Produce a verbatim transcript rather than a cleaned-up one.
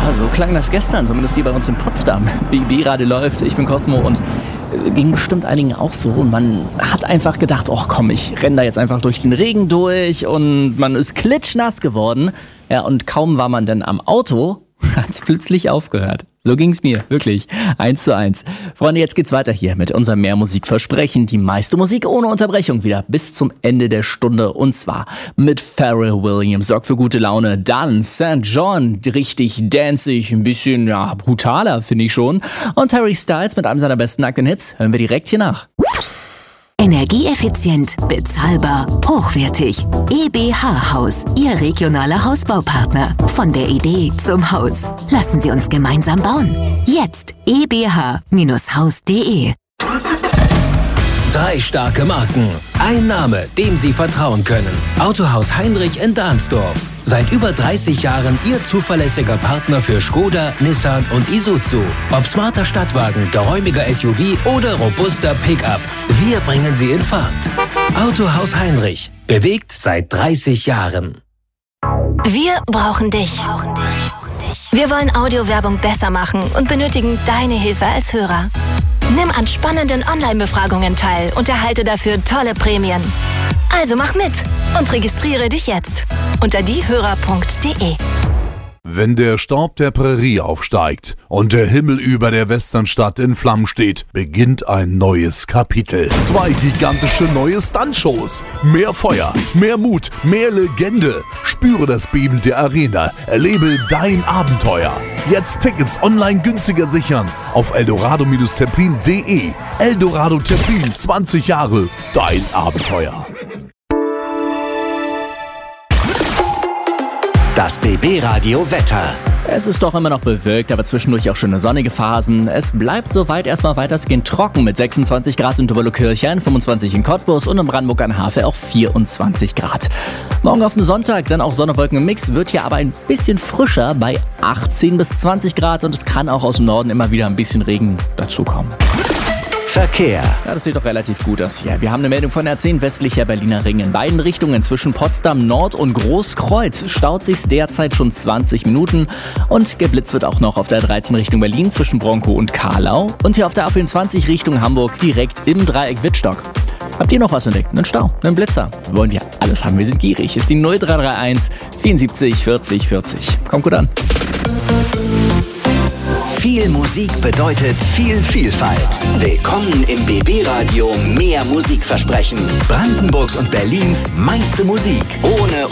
Ja, so klang das gestern, zumindest die bei uns in Potsdam. B B-Radio läuft, ich bin Cosmo und äh, ging bestimmt einigen auch so. Und man hat einfach gedacht, oh komm, ich renne da jetzt einfach durch den Regen durch und man ist klitschnass geworden. Ja, und kaum war man dann am Auto, hat es plötzlich aufgehört. So ging's mir, wirklich. Eins zu eins. Freunde, jetzt geht's weiter hier mit unserem Mehrmusikversprechen. Die meiste Musik ohne Unterbrechung wieder bis zum Ende der Stunde. Und zwar mit Pharrell Williams. Sorgt für gute Laune. Dann Sankt John, richtig danceig, ein bisschen, ja, brutaler, finde ich schon. Und Harry Styles mit einem seiner besten nackten Hits. Hören wir direkt hier nach. Energieeffizient, bezahlbar, hochwertig. E B H Haus, Ihr regionaler Hausbaupartner. Von der Idee zum Haus. Lassen Sie uns gemeinsam bauen. Jetzt e b h Bindestrich haus punkt de. Drei starke Marken. Ein Name, dem Sie vertrauen können. Autohaus Heinrich in Dahnsdorf. Seit über dreißig Jahren Ihr zuverlässiger Partner für Skoda, Nissan und Isuzu. Ob smarter Stadtwagen, geräumiger S U V oder robuster Pickup. Wir bringen Sie in Fahrt. Autohaus Heinrich. Bewegt seit dreißig Jahren. Wir brauchen dich. Wir wollen Audiowerbung besser machen und benötigen deine Hilfe als Hörer. Nimm an spannenden Online-Befragungen teil und erhalte dafür tolle Prämien. Also mach mit und registriere dich jetzt unter diehörer punkt de. Wenn der Staub der Prärie aufsteigt und der Himmel über der Westernstadt in Flammen steht, beginnt ein neues Kapitel. Zwei gigantische neue Stuntshows. Mehr Feuer, mehr Mut, mehr Legende. Spüre das Beben der Arena. Erlebe dein Abenteuer. Jetzt Tickets online günstiger sichern auf eldorado Templin punkt de. Eldorado Templin, zwanzig Jahre, dein Abenteuer. Das B B-Radio Wetter. Es ist doch immer noch bewölkt, aber zwischendurch auch schöne sonnige Phasen. Es bleibt soweit erstmal weitestgehend trocken mit sechsundzwanzig Grad in Doberlo-Kirchhain, fünfundzwanzig in Cottbus und in Brandenburg an Havel auch vierundzwanzig Grad. Morgen auf dem Sonntag dann auch Sonne, Wolken im Mix, wird hier aber ein bisschen frischer bei achtzehn bis zwanzig Grad und es kann auch aus dem Norden immer wieder ein bisschen Regen dazukommen. Verkehr. Ja, das sieht doch relativ gut aus hier. Wir haben eine Meldung von der zehn westlicher Berliner Ring. In beiden Richtungen zwischen Potsdam Nord und Großkreuz staut sich derzeit schon zwanzig Minuten. Und geblitzt wird auch noch auf der dreizehn Richtung Berlin zwischen Bronkow und Karlau. Und hier auf der A vierundzwanzig Richtung Hamburg direkt im Dreieck Wittstock. Habt ihr noch was entdeckt? Einen Stau, einen Blitzer? Wir wollen ja alles haben, wir sind gierig. Ist die null drei drei eins vierundsiebzig vierzig vierzig. Kommt gut an. Viel Musik bedeutet viel Vielfalt. Willkommen im B B-Radio Mehr Musikversprechen. Brandenburgs und Berlins meiste Musik. Ohne